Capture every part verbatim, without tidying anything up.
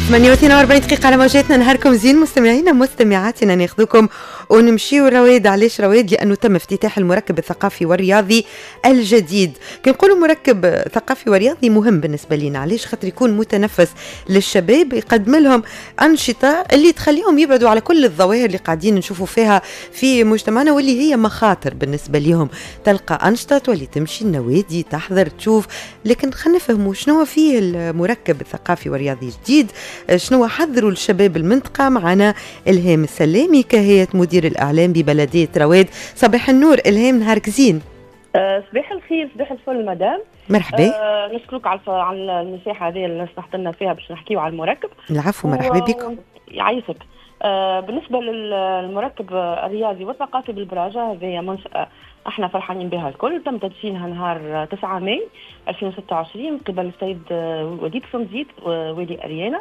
ثمانية وأربعين دقيقة على موجاتنا. نهاركم زين مستمعينا مستمعاتنا، ناخذكم ونمشيو رواد. علاش رواد؟ لأنه تم افتتاح المركب الثقافي والرياضي الجديد. كنقولوا مركب ثقافي ورياضي مهم بالنسبة لنا، علاش؟ خاطر يكون متنفس للشباب، يقدم لهم أنشطة اللي تخليهم يبعدوا على كل الظواهر اللي قاعدين نشوفوا فيها في مجتمعنا واللي هي مخاطر بالنسبة لهم. تلقى أنشطة تولي تمشي النوادي تحضر تشوف، لكن خلينا نفهموا شنو فيه المركب الثقافي والرياضي الجديد، شنو حضروا الشباب المنطقة. معنا إلهام السلامي كهيئة مدير الإعلام ببلدية رواد. صباح النور إلهام، نهارك زين. أه صباح الخير، صباح الفل مدام. مرحبا. أه نشكرك على على المساحة هذه اللي سمحت لنا فيها باش نحكيو على المركب. العفو، مرحبا بكم. يعيشك. أه بالنسبة للمركب الرياضي والثقافي بالبراجة، هذه منشأة احنا فرحانين بها الكل. تم تدشينها نهار تسعة ماي ألفين وستة وعشرين من قبل السيد وليد سمزيت وولي أريانا.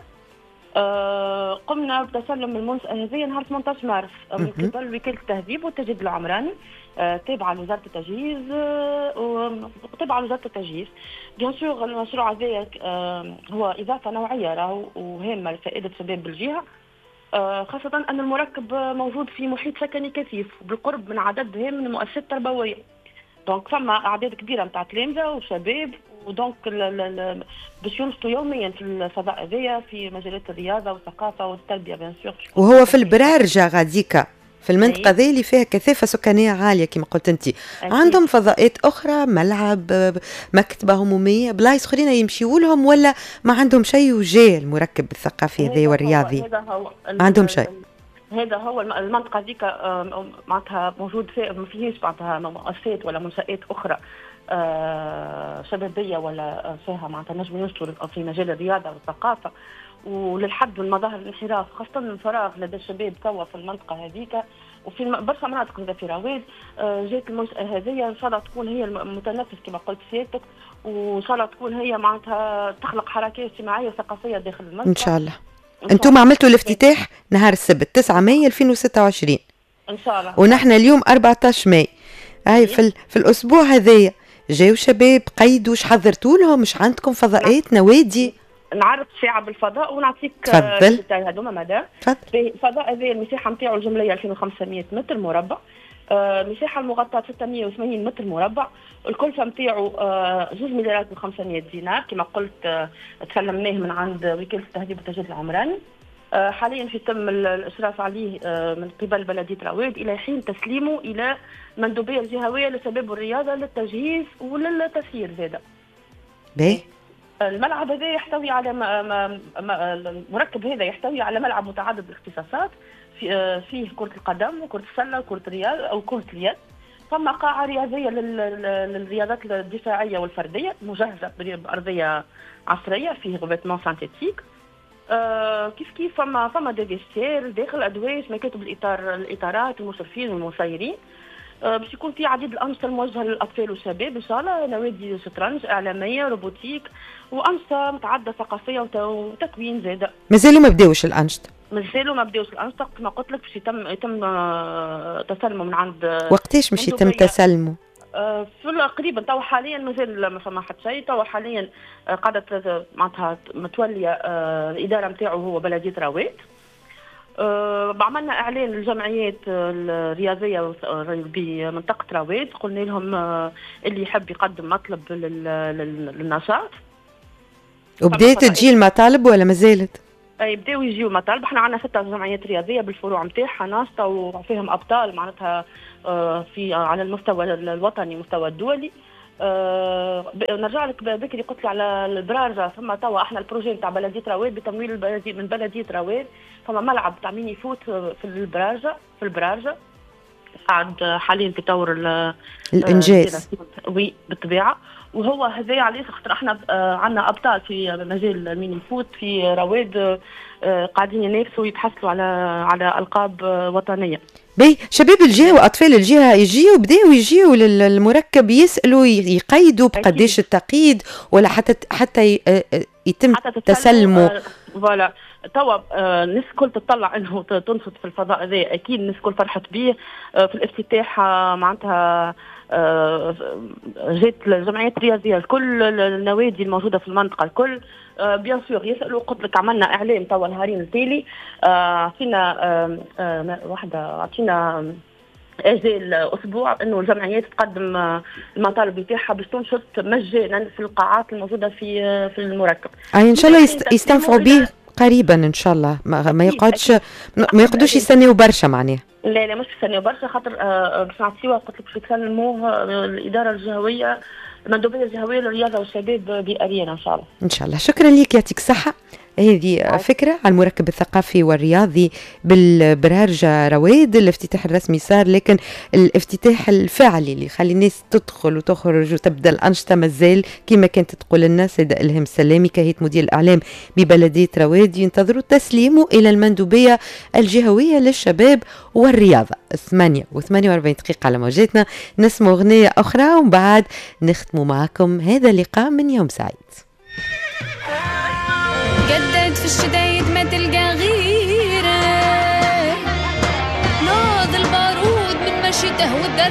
أه قمنا بتسلم المنشأة هذه نهار ثمانية عشر مارس من قبل وكالة التهذيب والتجديد العمراني، أه تابعة لوزارة التجهيز أه وتابعة لوزارة التجهيز. بيان سور المشروع هذا أه هو إضافة نوعية راهو وهامة لفائدة شباب الجهة، أه خاصة أن المركب موجود في محيط سكني كثيف وبالقرب من عدد هام من المؤسسات التربوية. دونك فما أعداد كبيرة متاع تلامذة وشباب، ودونك باش ينشطوا يوميا في الفضاء هذايا في مجالات الرياضه والثقافه والتربيه بيان سور. وهو في البرارجه غاديكا في المنطقه ذي اللي فيها كثافه سكانيه عاليه كما قلت انت. عندهم فضاءات اخرى، ملعب، مكتبه عموميه، بلايص اخرين يمشيوا لهم، ولا ما عندهم شيء وجاء المركب الثقافي هذا والرياضي؟ هذا هو ما عندهم شيء. هذا هو المنطقه ذيك معناتها موجود فيها ما فيهش معناتها مؤسسات ولا منشآت اخرى آه شبابيه ولا فيها معناتها نجم ينشطوا في مجال الرياضه والثقافه. وللحد من مظاهر الانحراف خاصه الفراغ لدى الشباب توا في المنطقه هذيك وفي برشا مناطق زي في رواد. آه جات المنشاه هذه ان شاء الله تكون هي المتنفس كما قلت سيادتك، وان شاء الله تكون هي معناتها تخلق حركه اجتماعيه وثقافيه داخل المنطقه ان شاء الله. انتم عملتوا الافتتاح نهار السبت تسعة ماي ألفين وستة وعشرين ان شاء الله، ونحن اليوم أربعة عشر ماي. هاي في, في الاسبوع هذايا جايوا شباب قيدوا، ايش حضرتوا لهم؟ مش عندكم فضاءات نوادي؟ نعرف ساعة بالفضاء ونعطيك تفضل. هذوما مدام. تفضل. الفضاء هذا المساحة نتاعو الجملية ألفين وخمسمائة متر مربع، المساحة آه المغطاة ستمائة وثمانين متر مربع، الكلفة نتاعو آه جوج مليارات وخمسمائة دينار كما قلت. آه تسلمناه من عند وكالة التهذيب والتجديد العمراني. آه حاليا في تم الاشراف عليه آه من قبل بلديه رواد الى حين تسليمه الى المندوبيه الجهويه للشباب والرياضه للتجهيز وللتسيير زاده. باهي. الملعب هذا يحتوي على ما ما ما المركب هذا يحتوي على ملعب متعدد الاختصاصات، في آه فيه كره القدم وكره السله وكره الرياض او كره اليد. ثم قاعه رياضيه للرياضات الدفاعيه والفرديه مجهزه بارضيه عصريه فيه غوفيتمون سانتيتيك. آه كيف كيف فما فما ديفيستير داخل ادويش، مكاتب الاطار الاطارات المشرفين والمسيرين. آه باش يكون في عديد الانشطه الموجهه للاطفال والشباب ان شاء الله، نوادي شطرنج، اعلاميه، روبوتيك، وانشطه متعدده ثقافيه وتكوين زاده. مازالوا ما بداوش الانشطه؟ مازالوا ما بداوش الانشطه كما قلت لك، باش يتم يتم آه تسلمه من عند. وقتاش باش يتم تسلمه؟ آه في قريبا توا حاليا مازال ما فما حتى شيء. توا حاليا آه قاعده معناتها متوليه آه الاداره نتاعو هو بلديه رواد. آه عملنا اعلان للجمعيات الرياضيه بمنطقه رواد، قلنا لهم آه اللي يحب يقدم مطلب للنشاط. وبدات تجي المطالب ولا مازالت؟ يبداو يجيو مطالب. احنا عندنا ستة جمعيات رياضيه بالفروع نتاعها ناشطه وفيهم ابطال معناتها في على المستوى الوطني والمستوى الدولي. أه نرجع لك بكري قلت لي على البراجه. ثم توا احنا البروجي نتاع بلديه رواد بتمويل البلدي من بلديه رواد. ثم ملعب تاع ميني فوت في البراجه في البراجه قاعد حاليا في طور الانجاز. وي بالطبيعه. وهو هذا علاش خاطر احنا عندنا ابطال في مجال الميني فوت في رواد قاعدين ينافسوا ويتحصلوا على على القاب وطنيه. بي شباب الجهه واطفال الجهه يجيوا بداوا يجيوا للمركب يسالوا يقيدوا بقداش التقييد ولا حتى حتى يتم تسلمه؟ فوالا توا الناس الكل تطلع انه تنشط في الفضاء هذا، اكيد الناس الكل فرحت به. في الافتتاح معناتها جات الجمعيات الرياضيه الكل، النوادي الموجوده في المنطقه الكل بيان سور يسالوا. قلت لك عملنا اعلام توا نهارين التالي، عطينا واحده عطينا اجل اسبوع انه الجمعيات تقدم المطالب بتاعها باش تنشط مجانا في القاعات الموجوده في في المركب. اي ان شاء الله يستنفعوا به قريبا ان شاء الله، ما, ما يقعدش ما يقعدوش يستنيوا برشا معناها. لا لا مش يستنيوا برشا، خاطر باش نعطيوها قلت لك باش يتكلموه الاداره الجهويه المندوبيه الجهويه للرياضه والشباب باريانا ان شاء الله. ان شاء الله. شكرا لك، يعطيك الصحه. هذه فكرة على المركب الثقافي والرياضي بالبرارجة رويد. الافتتاح الرسمي صار، لكن الافتتاح الفعلي اللي يخلي الناس تدخل وتخرج وتبدأ الأنشطة مازال كما كانت تقول لنا سيدة إلهام السلامي كهيئة مدير الإعلام ببلدية رويد، ينتظروا تسليمه إلى المندوبية الجهوية للشباب والرياضة. ثمانية وثمانية وأربعين دقيقة على موجاتنا، نسمع أغنية أخرى ومن بعد نختم معكم هذا اللقاء من يوم سعيد. جدد في الشدايد ما تلقى غيره، ناض البارود من مشيته والدرب